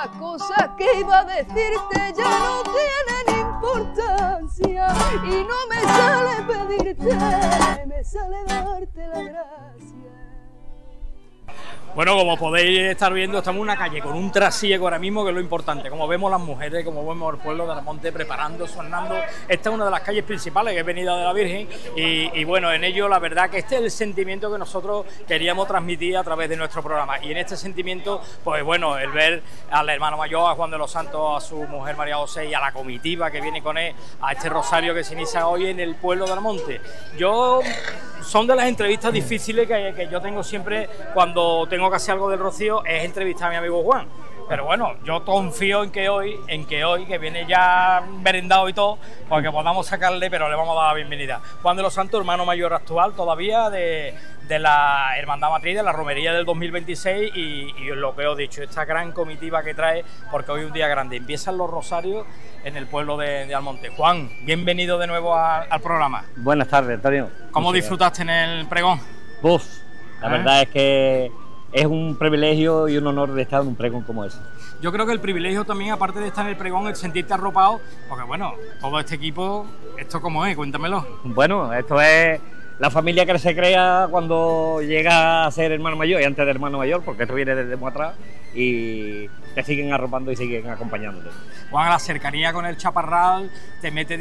las cosas que iba a decirte ya no tienen importancia y no me sale pedirte, me sale darte la gracia. Bueno, como podéis estar viendo, estamos en una calle con un trasiego ahora mismo, que es lo importante. Como vemos las mujeres, como vemos el pueblo de Almonte preparando, sonando. Esta es una de las calles principales, que es Venida de la Virgen. Y bueno, en ello la verdad que este es el sentimiento que nosotros queríamos transmitir a través de nuestro programa. Y en este sentimiento, pues bueno, el ver al hermano mayor, a Juan de los Santos, a su mujer María José y a la comitiva que viene con él, a este rosario que se inicia hoy en el pueblo de Almonte. Son de las entrevistas difíciles que yo tengo siempre cuando tengo que hacer algo del Rocío, es entrevistar a mi amigo Juan. Pero bueno, yo confío en que hoy, que viene ya merendado y todo, porque podamos sacarle, pero le vamos a dar la bienvenida. Juan de los Santos, hermano mayor actual todavía de la Hermandad Matriz, de la romería del 2026 y lo que os he dicho, esta gran comitiva que trae, porque hoy es un día grande. Empiezan los rosarios en el pueblo de Almonte. Juan, bienvenido de nuevo al programa. Buenas tardes, Antonio. ¿Cómo disfrutaste en el pregón? La verdad es que es un privilegio y un honor de estar en un pregón como ese. Yo creo que el privilegio también, aparte de estar en el pregón, es sentirte arropado, porque bueno, todo este equipo, ¿esto cómo es? Cuéntamelo. Bueno, esto es la familia que se crea cuando llega a ser hermano mayor y antes de hermano mayor, porque esto viene desde muy atrás y te siguen arropando y siguen acompañándote. Juan, a la cercanía con el Chaparral te mete